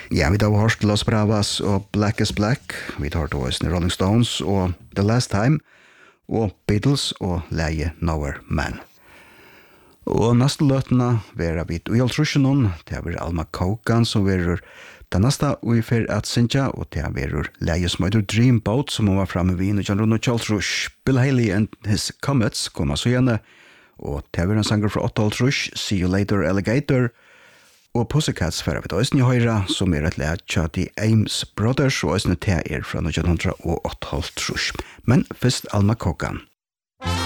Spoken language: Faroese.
Ja, vi har hørt Los Bravas og Black is Black. Vi har hørt også Rolling Stones og The Last Time og Beatles og leie Nowhere Man. Og neste løtene var vi i Altrusjonen, det var Alma Kaukan som var den neste vi for at synge, og det var leie som heter Dreamboat som var fremme ved og John Chaltrush. Bill Haley and His Comets kom så gjerne, og det var en sanger fra 8 Altrush, See You Later Alligator, og Pussycats for vi også nye høyre, som et leie til The Ames Brothers, og også nye fra 1908 Altrush. Men først Alma Kaukan.